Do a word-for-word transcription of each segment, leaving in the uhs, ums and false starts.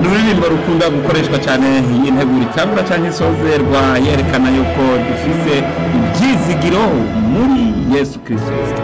n'ururirimbo rukunda gukoreshwa cyane iyi nteguro itangura cyangwa isozerwa yerekana yuko dufise ibyizigiro muri Yesu Kristo.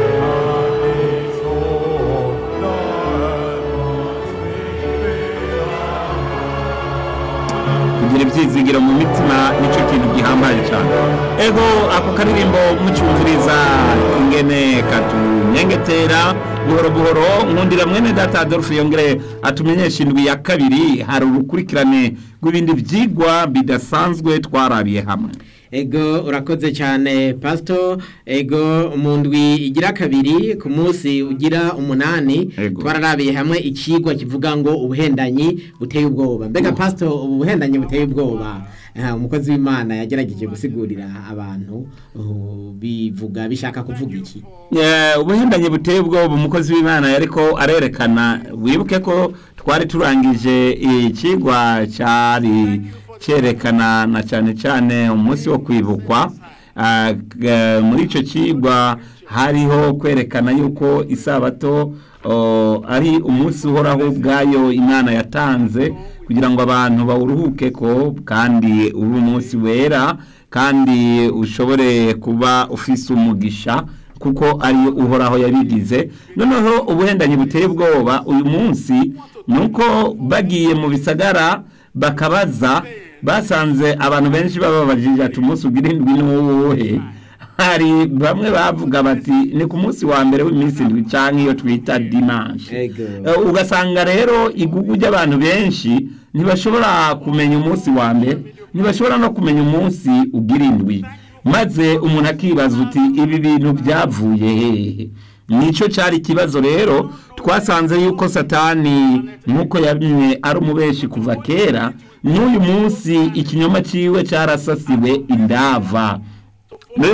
kugira ibyizigiro mu mitima nicyo kintu gihambaye cyane. Ego ako karirimbo mucyumviriza ingene katunyengetera buhoro buhoro, nkundira mwene data Adolphe yongere atumenyesha indwi ya kabiri hari urukurikirane rw'ibindi byigwa bidasanzwe twarabiye hamwe. Ego urakoze cyane Pastor. Ego mu ndwi igira kabiri ku munsi ugira umunani twararabiye hamwe ikigwa kivuga ngo ubuhendanyi buteye ubwoba. Mbega Pastor, ubu buhendanyi buteye ubwoba umukozi w'Imana yagerageje gusigurira abantu bivuga bishaka kuvuga iki? Yeah, ubuhendanyi buteye ubwoba umukozi w'Imana yariko arerekana. Wibuke ko twari turangije ikigwa cyari cyerekana na cyane cyane umunsi wo kwibukwa. Uh, uh, muri ico kigwa hariho kwerekana yuko isabato uh, ari umunsi uhoraho ubwayo Imana yatanze kugira ngo abantu bawuruhuke ko, kandi uri umunsi wera kandi ushobore kuba ufise umugisha kuko ari uhoraho yabigize. Noneho ubuhendanyi buteye ubwoba uyu munsi nuko bagiye mu bisagara bakabaza, basanze abantu benshi bababajije ati umunsi ugira indwi n'uwuhe. Hari bamwe bavuga bati ni ku munsi wa mbere w'iminsi indwi canke iyo twita dimanche. Uh, ugasanga rero igugu ry'abantu benshi ntibashobora kumenya umunsi wa mbere, ntibashobora no kumenya umunsi ugira indwi, maze umuntu akibaza uti ibi bintu byavuye hehe? Nico cyari kibazo rero. Twasanze yuko Satani nkuko yabimye ari umubeshi kuva kera, n'uyu munsi ikinyoma ciwe cyarasasiwe indava.